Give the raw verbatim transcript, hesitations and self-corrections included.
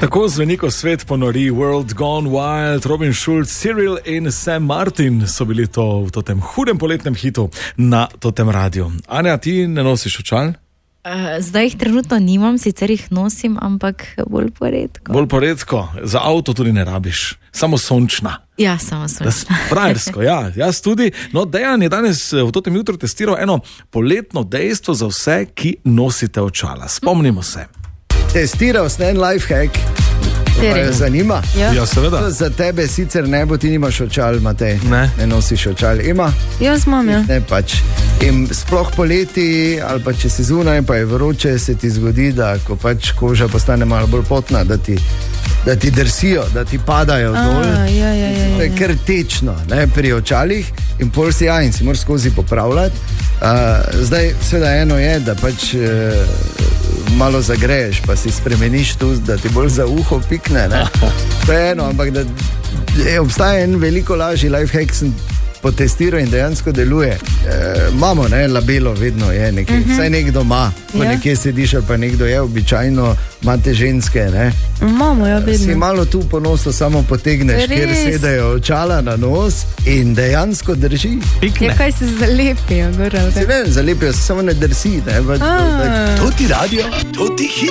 Tako zveni, ko svet ponori. World Gone Wild, Robin Schulz, Cyril in Sam Martin so bili to v tem hudem poletnem hitu na tem radiju. Anja, ti ne nosiš očal? Uh, zdaj jih trenutno nimam, sicer jih nosim, ampak bolj poredko. Bolj poredko, za avto tudi ne rabiš, samo sončna. Ja, samo sončna. Frajersko, ja, jaz tudi. No, Dejan je danes v tem jutru testiral eno poletno dejstvo za vse, ki nosite očala. Spomnimo se. Testiral sem en lifehack. Te zanima? Ja. Ja, seveda. Za tebe sicer ne bo, ti nimaš očal, Matej. Ne. Ne nosiš očal. Ima? Jaz imam, ja. Ne pač. In sploh poleti, ali pa če si zunaj, pa je vroče, se ti zgodi, da ko pač koža postane malo bolj potna, da ti, da ti drsijo, da ti padajo A, dol. ja, ja, ja, ja. To je kar tečno, ne, pri očalih. In pol si ja, in si moraš skozi popravljati. Uh, zdaj, seveda eno je, da pač uh, malo zagreješ, pa si spremeniš tu, da ti bolj za uho pikne, ne. To je eno, ampak da je, obstaja en veliko lažji lifehack, sem potestiral in dejansko deluje. E, imamo, ne, labelo vedno je nekaj, uh-huh. Vsaj nekdo ima, ko Ja. nekje sediš, ali pa nekdo je, običajno imate ženske, ne. Imamo, ja, Si vedno. malo tu po nosu samo potegneš, Res? kjer sedajo očala na nos in dejansko drži. Ja, kaj se zalepijo, gor, ali Si kaj? ne, zalepijo se, samo ne drsi, ne. Pač, A. tak, To ti radio, to ti hit.